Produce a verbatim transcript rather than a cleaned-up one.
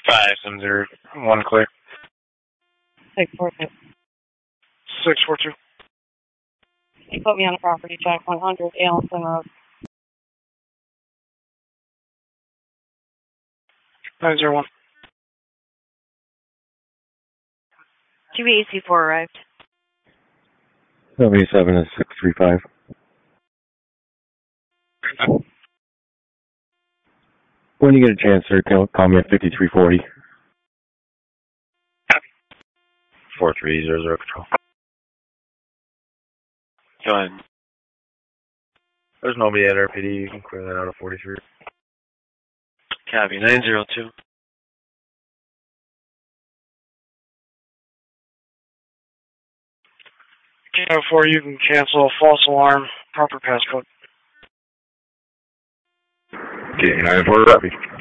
Five seven zero one clear. Six four two. Six four two. You put me on the property check one hundred Allenson Road. Nine zero one. Q B A C four arrived. W seven is six three five. When you get a chance, sir, call me at fifty-three forty. four three zero zero control. Go ahead. There's nobody at R P D. You can clear that out of forty-three. Copy. nine zero two. Kilo four, you can cancel false alarm, proper passcode. Okay, nine four, copy.